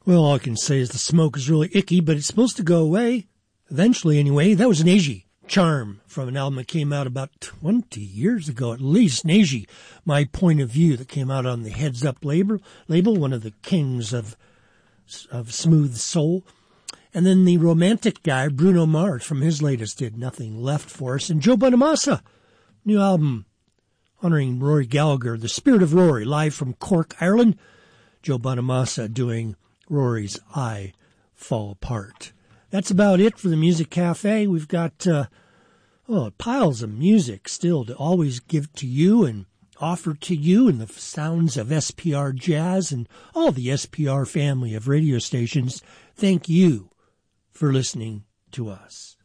Well, all I can say is the smoke is really icky, but it's supposed to go away. Eventually, anyway. That was Neji. Charm, from an album that came out about 20 years ago at least. Neji, My Point of View, that came out on the Heads Up label, one of the kings of smooth soul. And then the romantic guy, Bruno Mars, from his latest Did Nothing Left for Us. And Joe Bonamassa, new album honoring Rory Gallagher, The Spirit of Rory, live from Cork, Ireland. Joe Bonamassa doing Rory's I Fall Apart. That's about it for the Music Cafe. We've got piles of music still to always give to you and offer to you, and the sounds of SPR Jazz and all the SPR family of radio stations. Thank you for listening to us.